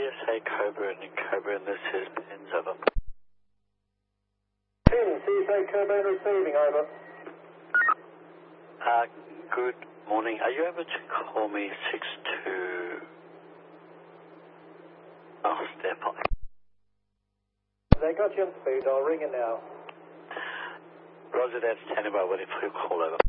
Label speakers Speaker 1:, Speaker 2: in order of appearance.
Speaker 1: CSA Cobra and this is Pins over.
Speaker 2: Pin, CSA Cobra receiving, over.
Speaker 1: Good morning. Are you able to call me 62... Oh, step on.
Speaker 2: They got you on speed, I'll ring it now.
Speaker 1: Roger that, standing by waiting for your call over.